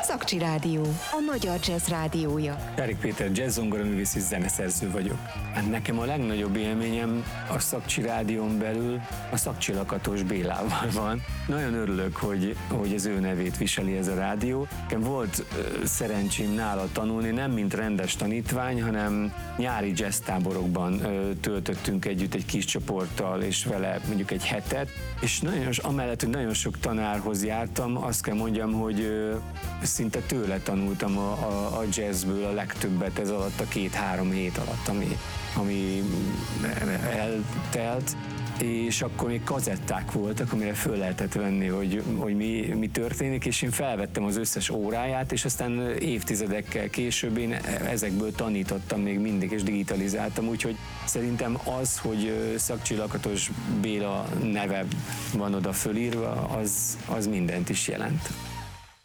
Szakcsi Rádió, a magyar jazz rádiója. Erik Péter jazz-zongoraművész és zeneszerző vagyok. Hát nekem a legnagyobb élményem a Szakcsi Rádión belül a Szakcsi Lakatos Bélával van. Nagyon örülök, hogy az ő nevét viseli ez a rádió. Nekem volt szerencsém nála tanulni, nem mint rendes tanítvány, hanem nyári jazz táborokban töltöttünk együtt egy kis csoporttal, és vele mondjuk egy hetet, és amellett, hogy nagyon sok tanárhoz jártam, azt kell mondjam, hogy szinte tőle tanultam a jazzből a legtöbbet ez alatt a 2-3 hét alatt, ami eltelt, és akkor még kazetták voltak, amire föl lehetett venni, hogy mi történik, és én felvettem az összes óráját, és aztán évtizedekkel később én ezekből tanítottam még mindig, és digitalizáltam, úgyhogy szerintem az, hogy Szakcsi Lakatos Béla neve van oda fölírva, az mindent is jelent.